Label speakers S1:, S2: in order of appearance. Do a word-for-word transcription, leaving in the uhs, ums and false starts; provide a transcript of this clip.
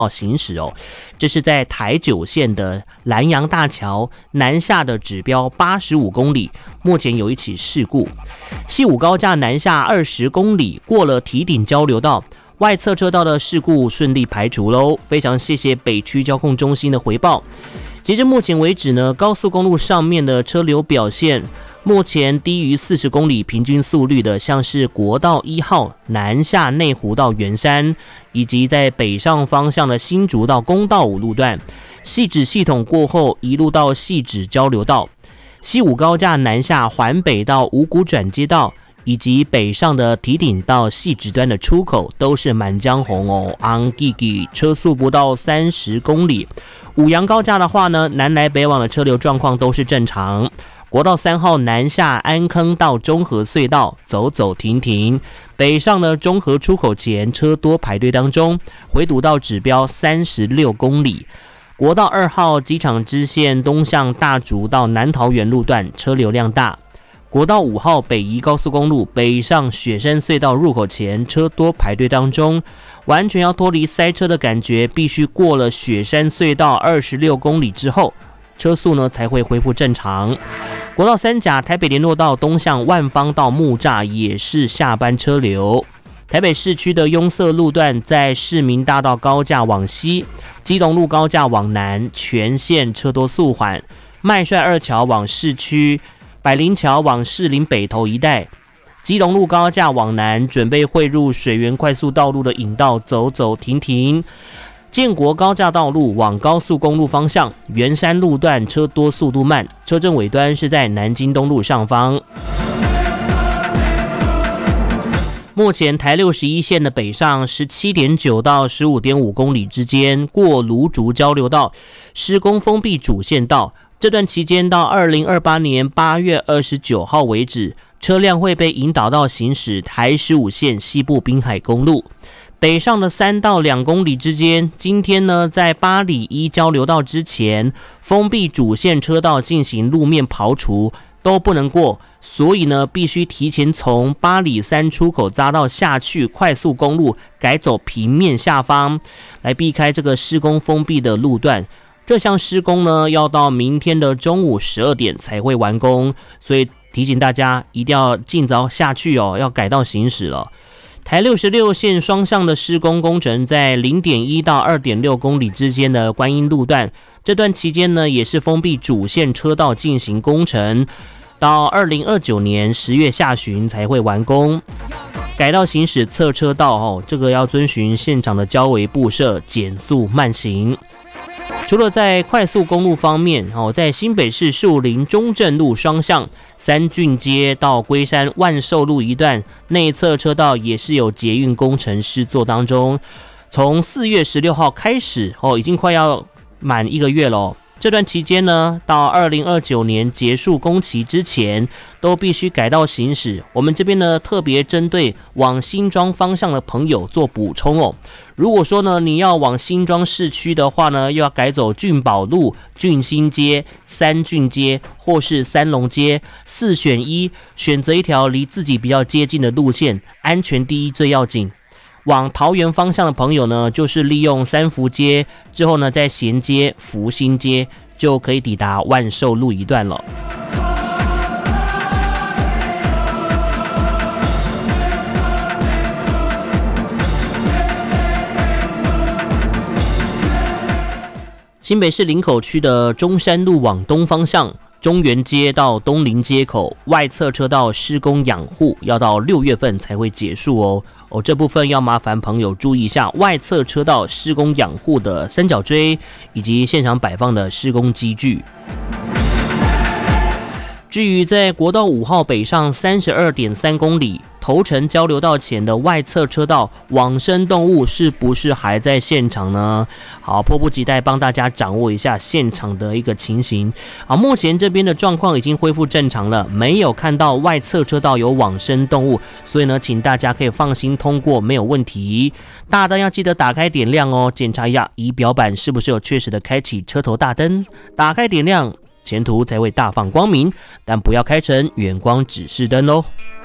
S1: 哦行驶哦。这是在台九线的南洋大桥南下的指标八十五公里，目前有一起事故。西武高架南下二十公里，过了堤顶交流道，外侧车道的事故顺利排除喽，非常谢谢北区交控中心的回报。截至目前为止呢，高速公路上面的车流表现，目前低于四十公里平均速率的，像是国道一号南下内湖到圆山，以及在北上方向的新竹到公道五路段，汐止系统过后一路到汐止交流道，西武高架南下环北到五股转接道，以及北上的堤顶到汐止端的出口都是满江红哦，昂吉吉车速不到三十公里。五杨高架的话呢，南来北往的车流状况都是正常。国道三号南下安坑到中和隧道走走停停，北上的中和出口前车多排队当中，回堵到指标三十六公里。国道二号机场支线东向大竹到南桃园路段车流量大。国道五号北宜高速公路北上雪山隧道入口前车多排队当中，完全要脱离塞车的感觉，必须过了雪山隧道二十六公里之后，车速呢才会恢复正常。国道三甲台北联络道东向万芳到木栅也是下班车流。台北市区的拥塞路段在市民大道高架往西，基隆路高架往南全线车多速缓，麦帅二桥往市区，百灵桥往士林北投一带，基隆路高架往南准备汇入水源快速道路的引道走走停停。建国高架道路往高速公路方向，圆山路段车多速度慢，车阵尾端是在南京东路上方。目前台六十一线的北上 十七点九 到 十五点五 公里之间，过芦竹交流道施工封闭主线道，这段期间到二零二八年八月二十九号为止，车辆会被引导到行驶台十五线西部滨海公路。北上的三到两公里之间，今天呢在八里一交流道之前封闭主线车道进行路面刨除，都不能过，所以呢必须提前从八里三出口匝道下去快速公路改走平面下方，来避开这个施工封闭的路段。这项施工呢要到明天的中午十二点才会完工，所以提醒大家一定要尽早下去哦，要改道行驶了。台六十六线双向的施工工程在 零点一 到 二点六 公里之间的观音路段，这段期间呢也是封闭主线车道进行工程，到二零二九年十月下旬才会完工。改道行驶侧车道哦，这个要遵循现场的交维布设，减速慢行。除了在快速公路方面，在新北市树林中正路双向三郡街到龟山万寿路一段内侧车道也是有捷运工程施作当中，从四月十六号开始哦，已经快要满一个月了。这段期间呢，到二零二九年结束工期之前，都必须改道行驶。我们这边呢，特别针对往新庄方向的朋友做补充哦。如果说呢，你要往新庄市区的话呢，又要改走俊宝路、俊新街、三郡街或是三龙街，四选一，选择一条离自己比较接近的路线，安全第一最要紧。往桃园方向的朋友呢，就是利用三福街之后呢，再衔接福兴街，就可以抵达万寿路一段了。新北市林口区的中山路往东方向，中原街到东林街口外侧车道施工养护，要到六月份才会结束哦。哦，这部分要麻烦朋友注意一下外侧车道施工养护的三角锥以及现场摆放的施工机具。至于在国道五号北上 三十二点三 公里头城交流道前的外侧车道往生动物是不是还在现场呢？好，迫不及待帮大家掌握一下现场的一个情形。好，目前这边的状况已经恢复正常了，没有看到外侧车道有往生动物，所以呢，请大家可以放心通过，没有问题。大灯要记得打开点亮哦，检查一下仪表板是不是有确实的开启车头大灯，打开点亮，前途才会大放光明，但不要开成远光指示灯哦。